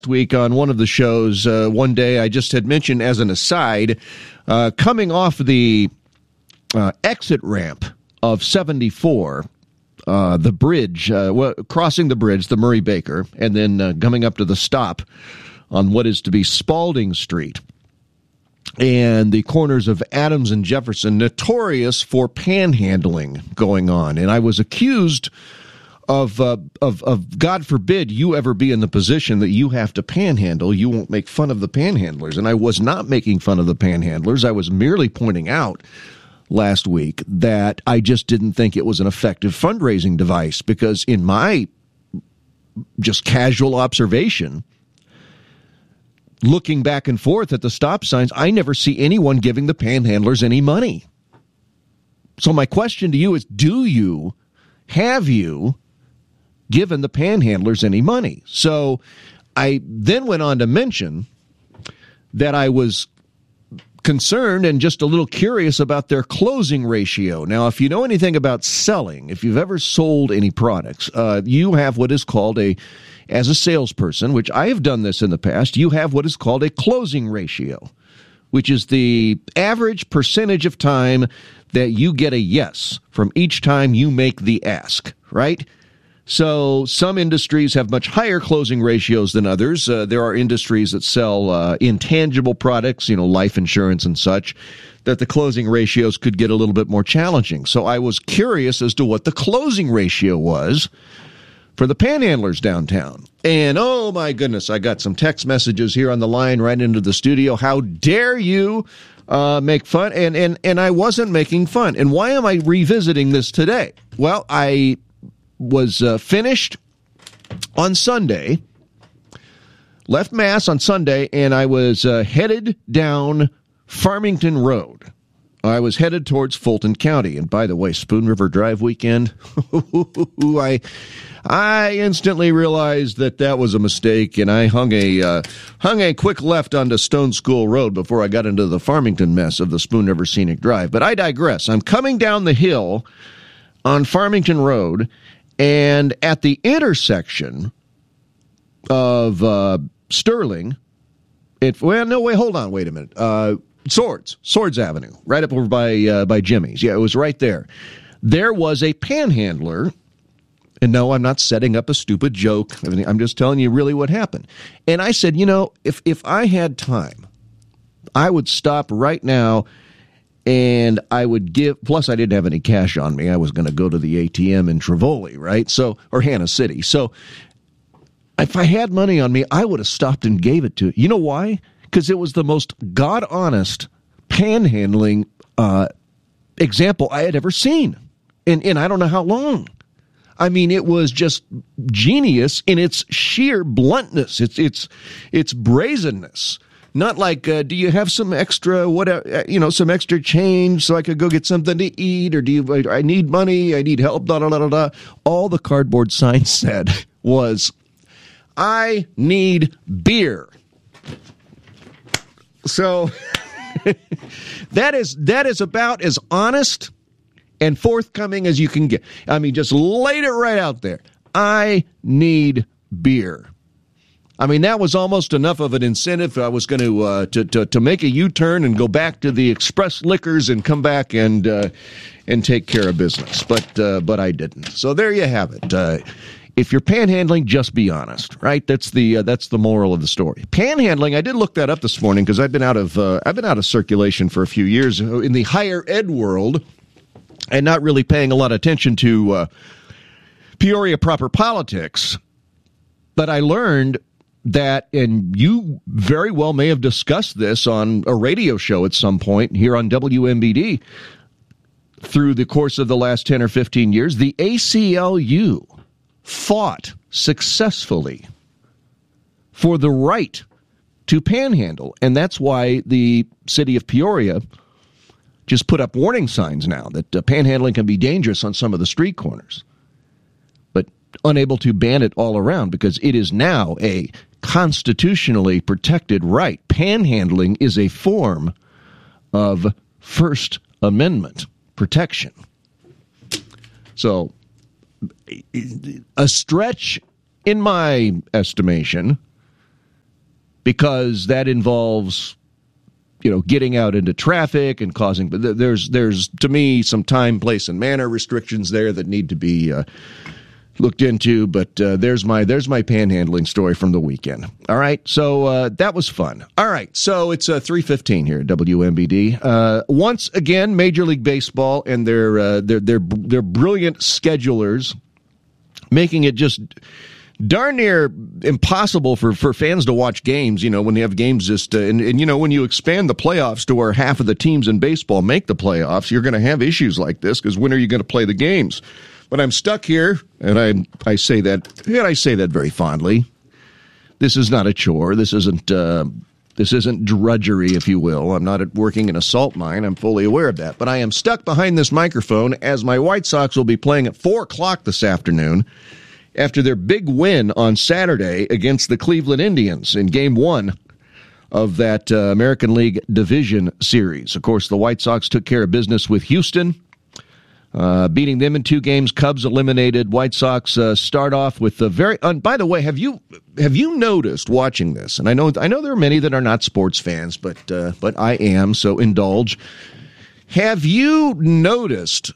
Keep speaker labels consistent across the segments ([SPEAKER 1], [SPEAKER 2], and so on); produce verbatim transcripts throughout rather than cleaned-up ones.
[SPEAKER 1] week on one of the shows, uh, one day I just had mentioned as an aside, uh, coming off the uh, exit ramp of seventy-four, uh, the bridge, uh, well, crossing the bridge, the Murray Baker, and then uh, coming up to the stop on what is to be Spalding Street and the corners of Adams and Jefferson, notorious for panhandling going on. And I was accused Of, uh, of, of, God forbid you ever be in the position that you have to panhandle, you won't make fun of the panhandlers. And I was not making fun of the panhandlers. I was merely pointing out last week that I just didn't think it was an effective fundraising device because in my just casual observation, looking back and forth at the stop signs, I never see anyone giving the panhandlers any money. So my question to you is, do you, have you, given the panhandlers any money? So I then went on to mention that I was concerned and just a little curious about their closing ratio. Now, if you know anything about selling, if you've ever sold any products, uh, you have what is called a, as a salesperson, which I have done this in the past, you have what is called a closing ratio, which is the average percentage of time that you get a yes from each time you make the ask, right? So some industries have much higher closing ratios than others. Uh, there are industries that sell uh, intangible products, you know, life insurance and such, that the closing ratios could get a little bit more challenging. So I was curious as to what the closing ratio was for the panhandlers downtown. And oh my goodness, I got some text messages here on the line right into the studio. How dare you uh, make fun? And, and, and I wasn't making fun. And why am I revisiting this today? Well, I was uh, finished on Sunday, left Mass on Sunday, and I was uh, headed down Farmington Road. I was headed towards Fulton County. And by the way, Spoon River Drive weekend, I I instantly realized that that was a mistake, and I hung a uh, hung a quick left onto Stone School Road before I got into the Farmington mess of the Spoon River Scenic Drive. But I digress. I'm coming down the hill on Farmington Road, and at the intersection of uh, Sterling, it well, no, wait, hold on, wait a minute. Uh, Swords, Swords Avenue, right up over by uh, by Jimmy's. Yeah, it was right there. There was a panhandler, and no, I'm not setting up a stupid joke. I'm just telling you really what happened. And I said, you know, if if I had time, I would stop right now. And I would give, plus I didn't have any cash on me. I was going to go to the A T M in Trevoli, right? So, or Hannah City. So if I had money on me, I would have stopped and gave it to you. You know why? Because it was the most God-honest panhandling uh, example I had ever seen. And, and I don't know how long. I mean, it was just genius in its sheer bluntness, its, its, its brazenness. Not like, uh, do you have some extra, whatever, you know, some extra change so I could go get something to eat? Or do you, I need money, I need help, da, da, da, da, da. All the cardboard sign said was, I need beer. So that is, that is about as honest and forthcoming as you can get. I mean, just laid it right out there. I need beer. I mean, that was almost enough of an incentive. I was going to, uh, to to to make a U-turn and go back to the Express Liquors and come back and uh, and take care of business. But uh, but I didn't. So there you have it. Uh, if you're panhandling, just be honest, right? That's the uh, that's the moral of the story. Panhandling. I did look that up this morning because I've been out of uh, I've been out of circulation for a few years in the higher ed world, and not really paying a lot of attention to uh, Peoria proper politics. But I learned that, and you very well may have discussed this on a radio show at some point here on W M B D through the course of the last ten or fifteen years, the A C L U fought successfully for the right to panhandle. And that's why the city of Peoria just put up warning signs now that uh, panhandling can be dangerous on some of the street corners, but unable to ban it all around because it is now a constitutionally protected right. Panhandling is a form of First Amendment protection. So, a stretch, in my estimation, because that involves, you know, getting out into traffic and causing. But there's, there's to me, some time, place, and manner restrictions there that need to be uh, looked into. But uh, there's my there's my panhandling story from the weekend. All right, so uh, that was fun. All right, so it's uh, three fifteen here at W M B D. Uh, once again, Major League Baseball and their uh, their their their brilliant schedulers making it just darn near impossible for, for fans to watch games, you know, when they have games just, uh, and, and, you know, when you expand the playoffs to where half of the teams in baseball make the playoffs, you're going to have issues like this, because when are you going to play the games? But I'm stuck here, and I I say that, and I say that very fondly. This is not a chore. This isn't, uh, this isn't drudgery, if you will. I'm not working in a salt mine. I'm fully aware of that. But I am stuck behind this microphone as my White Sox will be playing at four o'clock this afternoon, after their big win on Saturday against the Cleveland Indians in Game one of that uh, American League Division Series. Of course, the White Sox took care of business with Houston, uh, beating them in two games. Cubs eliminated. White Sox uh, start off with the very. Uh, by the way, have you have you noticed watching this? And I know I know there are many that are not sports fans, but uh, but I am, so indulge. Have you noticed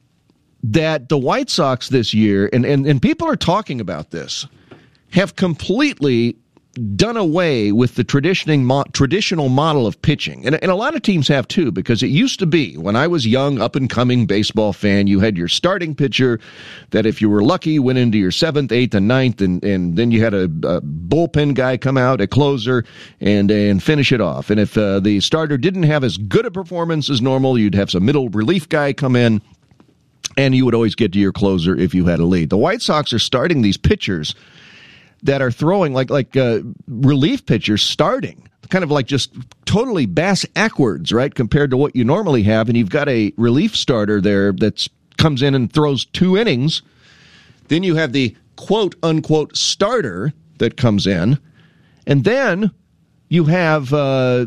[SPEAKER 1] that the White Sox this year, and, and, and people are talking about this, have completely done away with the traditioning mo- traditional model of pitching? And, and a lot of teams have too, because it used to be, when I was young, up-and-coming baseball fan, you had your starting pitcher that, if you were lucky, went into your seventh, eighth, and ninth, and, and then you had a, a bullpen guy come out, a closer, and, and finish it off. And if uh, the starter didn't have as good a performance as normal, you'd have some middle relief guy come in, and you would always get to your closer if you had a lead. The White Sox are starting these pitchers that are throwing like like uh, relief pitchers starting, kind of like just totally bass-ackwards, right, compared to what you normally have. And you've got a relief starter there that comes in and throws two innings. Then you have the quote-unquote starter that comes in. And then you have uh,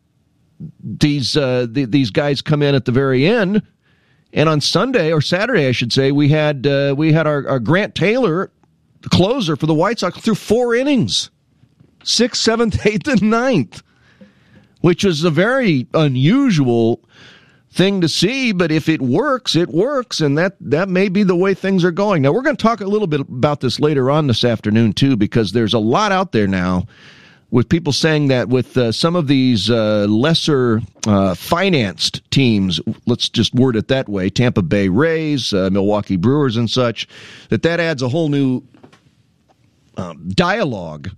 [SPEAKER 1] these uh, th- these guys come in at the very end. And on Sunday, or Saturday, I should say, we had uh, we had our, our Grant Taylor, the closer for the White Sox, through four innings, sixth, seventh, eighth, and ninth, which is a very unusual thing to see. But if it works, it works, and that, that may be the way things are going. Now, we're going to talk a little bit about this later on this afternoon, too, because there's a lot out there now with people saying that with uh, some of these uh, lesser uh, financed teams, let's just word it that way, Tampa Bay Rays, uh, Milwaukee Brewers and such, that that adds a whole new um, dialogue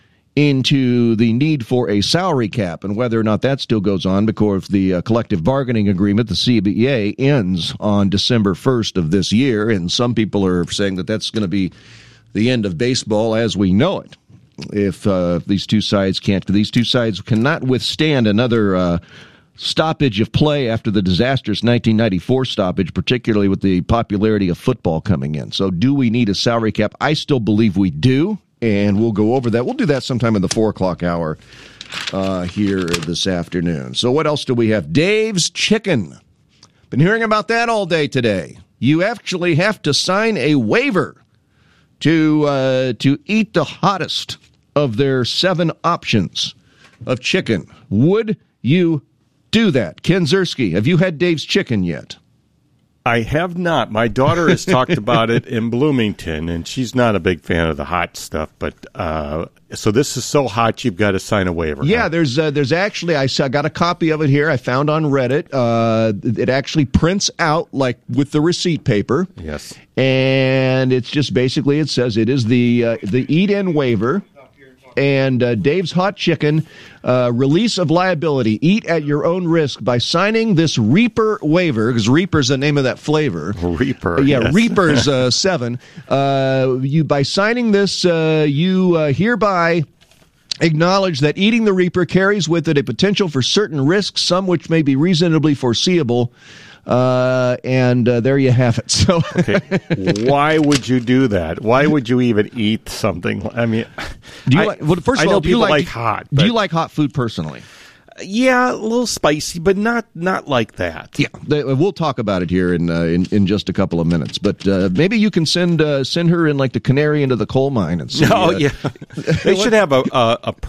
[SPEAKER 1] into the need for a salary cap and whether or not that still goes on, because the uh, collective bargaining agreement, the C B A, ends on December first of this year, and some people are saying that that's going to be the end of baseball as we know it. If uh, these two sides can't, these two sides cannot withstand another uh, stoppage of play after the disastrous nineteen ninety-four stoppage, particularly with the popularity of football coming in. So do we need a salary cap? I still believe we do, and we'll go over that. We'll do that sometime in the four o'clock hour uh, here this afternoon. So what else do we have? Dave's Chicken. Been hearing about that all day today. You actually have to sign a waiver to uh, to eat the hottest of their seven options of chicken. Would you do that? Ken Ziersky, have you had Dave's Chicken yet?
[SPEAKER 2] I have not. My daughter has talked about it in Bloomington, and she's not a big fan of the hot stuff. But uh, so this is so hot, you've got to sign a waiver.
[SPEAKER 1] Yeah,
[SPEAKER 2] huh?
[SPEAKER 1] there's uh, there's actually, I saw, got a copy of it here. I found on Reddit. Uh, it actually prints out like with the receipt paper.
[SPEAKER 2] Yes,
[SPEAKER 1] and it's just basically, it says it is the uh, the eat-in waiver. And uh, Dave's Hot Chicken, uh, release of liability. Eat at your own risk by signing this Reaper waiver, because Reaper's the name of that flavor.
[SPEAKER 2] Reaper.
[SPEAKER 1] Uh, yeah,
[SPEAKER 2] yes.
[SPEAKER 1] Reaper's uh, seven. Uh, you by signing this, uh, you uh, hereby acknowledge that eating the Reaper carries with it a potential for certain risks, some which may be reasonably foreseeable. Uh, and uh, there you have it. So,
[SPEAKER 2] okay. Why would you do that? Why would you even eat something? I mean,
[SPEAKER 1] do you
[SPEAKER 2] I,
[SPEAKER 1] like? Well, first of
[SPEAKER 2] I
[SPEAKER 1] all,
[SPEAKER 2] know
[SPEAKER 1] do you
[SPEAKER 2] people
[SPEAKER 1] like,
[SPEAKER 2] like hot?
[SPEAKER 1] Do you like hot food personally?
[SPEAKER 2] Yeah, a little spicy, but not not like that.
[SPEAKER 1] Yeah, they, we'll talk about it here in uh, in, in just a couple of minutes. But uh, maybe you can send uh, send her in like the canary into the coal mine and see.
[SPEAKER 2] Oh
[SPEAKER 1] uh,
[SPEAKER 2] yeah, they should have a a, a